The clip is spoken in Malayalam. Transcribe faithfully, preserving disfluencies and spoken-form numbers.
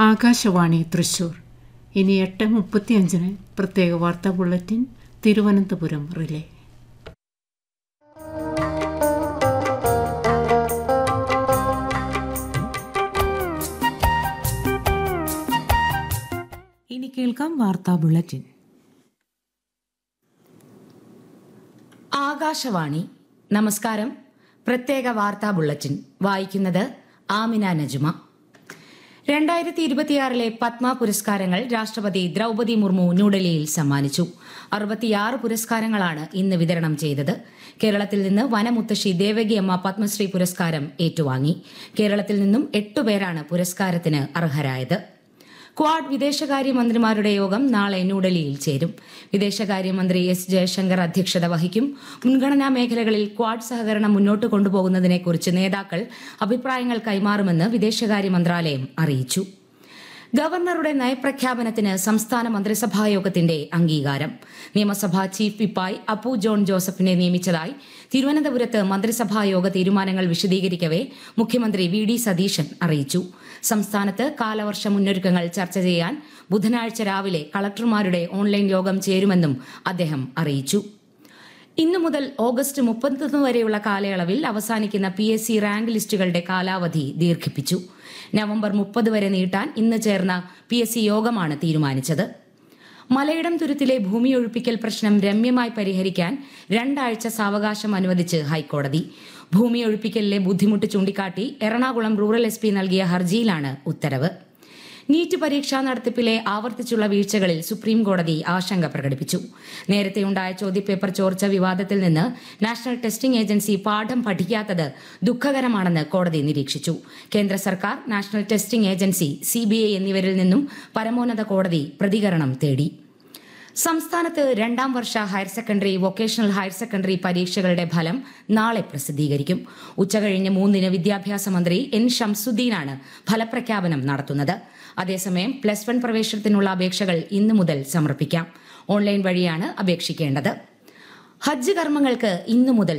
ആകാശവാണി തൃശൂർ. ഇനി എട്ട് മുപ്പത്തിയഞ്ചിന് പ്രത്യേക വാർത്താ ബുള്ളറ്റിൻ തിരുവനന്തപുരം റിലേ. ഇനി കേൾക്കാം വാർത്താ ബുള്ളറ്റിൻ. ആകാശവാണി. നമസ്കാരം. പ്രത്യേക വാർത്താ ബുള്ളറ്റിൻ വായിക്കുന്നത് ആമിന നജുമ. രണ്ടായിരത്തി ഇരുപത്തിയാറിലെ പത്മ പുരസ്കാരങ്ങൾ രാഷ്ട്രപതി ദ്രൗപദി മുർമു ന്യൂഡൽഹിയിൽ സമ്മാനിച്ചു. അറുപത്തിയാറ് പുരസ്കാരങ്ങളാണ് ഇന്ന് വിതരണം ചെയ്തത്. കേരളത്തിൽ നിന്ന് വനമുത്തശ്ശി ദേവകിയമ്മ പത്മശ്രീ പുരസ്കാരം ഏറ്റുവാങ്ങി. കേരളത്തിൽ നിന്നും എട്ടുപേരാണ് പുരസ്കാരത്തിന് അർഹരായത്. ക്വാഡ് വിദേശകാര്യമന്ത്രിമാരുടെ യോഗം നാളെ ന്യൂഡൽഹിയിൽ ചേരും. വിദേശകാര്യമന്ത്രി എസ് ജയശങ്കർ അധ്യക്ഷത വഹിക്കും. മുൻഗണനാ മേഖലകളിൽ ക്വാഡ് സഹകരണം മുന്നോട്ട് കൊണ്ടുപോകുന്നതിനെക്കുറിച്ച് നേതാക്കൾ അഭിപ്രായങ്ങൾ കൈമാറുമെന്ന് വിദേശകാര്യ മന്ത്രാലയം അറിയിച്ചു. ഗവർണറുടെ നയപ്രഖ്യാപനത്തിന് സംസ്ഥാന മന്ത്രിസഭായോഗത്തിന്റെ അംഗീകാരം. നിയമസഭാ ചീഫ് വിപ്പായി അപ്പു ജോൺ ജോസഫിനെ നിയമിച്ചതായി തിരുവനന്തപുരത്ത് മന്ത്രിസഭായോഗ തീരുമാനങ്ങൾ വിശദീകരിക്കവെ മുഖ്യമന്ത്രി വി ഡി സതീശൻ അറിയിച്ചു. സംസ്ഥാനത്ത് കാലവർഷ മുന്നൊരുക്കങ്ങൾ ചർച്ച ചെയ്യാൻ ബുധനാഴ്ച രാവിലെ കളക്ടർമാരുടെ ഓൺലൈൻ യോഗം ചേരുമെന്നും അദ്ദേഹം അറിയിച്ചു. ഇന്നു മുതൽ ഓഗസ്റ്റ് മുപ്പത്തൊന്ന് വരെയുള്ള കാലയളവിൽ അവസാനിക്കുന്ന പി എസ് സി റാങ്ക് ലിസ്റ്റുകളുടെ കാലാവധി ദീർഘിപ്പിച്ചു. നവംബർ മുപ്പത് വരെ നീട്ടാൻ ഇന്ന് ചേർന്ന പി എസ് സി യോഗമാണ് തീരുമാനിച്ചത്. മലയിടം തുരുത്തിലെ ഭൂമിയൊഴിപ്പിക്കൽ പ്രശ്നം രമ്യമായി പരിഹരിക്കാൻ രണ്ടാഴ്ച സാവകാശം അനുവദിച്ച് ഹൈക്കോടതി. ഭൂമിയൊഴിപ്പിക്കലിലെ ബുദ്ധിമുട്ട് ചൂണ്ടിക്കാട്ടി എറണാകുളം റൂറൽ എസ് പി നൽകിയ ഹർജിയിലാണ് ഉത്തരവ്. നീറ്റ് പരീക്ഷാ നടത്തിപ്പിലെ ആവർത്തിച്ചുള്ള വീഴ്ചകളിൽ സുപ്രീം കോടതി ആശങ്ക പ്രകടിപ്പിച്ചു. നേരത്തെയുണ്ടായ ചോദ്യപേപ്പർ ചോർച്ച വിവാദത്തിൽ നിന്ന് നാഷണൽ ടെസ്റ്റിംഗ് ഏജൻസി പാഠം പഠിക്കാത്തത് ദുഃഖകരമാണെന്ന് കോടതി നിരീക്ഷിച്ചു. കേന്ദ്ര സർക്കാർ, national testing agency, C B I എന്നിവരിൽ നിന്നും പരമോന്നത കോടതി പ്രതികരണം തേടി. സംസ്ഥാനത്ത് രണ്ടാം വർഷ higher secondary, vocational higher secondary പരീക്ഷകളുടെ ഫലം നാളെ പ്രസിദ്ധീകരിക്കും. ഉച്ചകഴിഞ്ഞ് മൂന്നിന് വിദ്യാഭ്യാസ മന്ത്രി എൻ ഷംസുദ്ദീനാണ് ഫലപ്രഖ്യാപനം നടത്തുന്നത്. അതേസമയം പ്ലസ് വൺ പ്രവേശനത്തിനുള്ള അപേക്ഷകൾ ഇന്നു മുതൽ സമർപ്പിക്കാം. ഓൺലൈൻ വഴിയാണ് അപേക്ഷിക്കേണ്ടത്. ഹജ്ജ് കർമ്മങ്ങൾക്ക് ഇന്നു മുതൽ